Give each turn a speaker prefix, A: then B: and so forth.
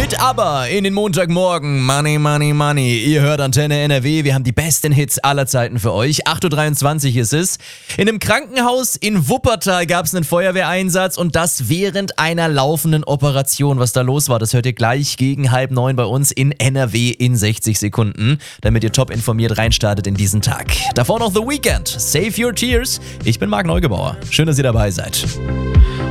A: Mit ABBA in den Montagmorgen. Money, money, money. Ihr hört Antenne NRW. Wir haben die besten Hits aller Zeiten für euch. 8.23 Uhr ist es. In einem Krankenhaus in Wuppertal gab es einen Feuerwehreinsatz und das während einer laufenden Operation. Was da los war, das hört ihr gleich gegen 8:30 bei uns in NRW in 60 Sekunden, damit ihr top informiert reinstartet in diesen Tag. Davor noch The Weeknd. Save Your Tears. Ich bin Marc Neugebauer. Schön, dass ihr dabei seid.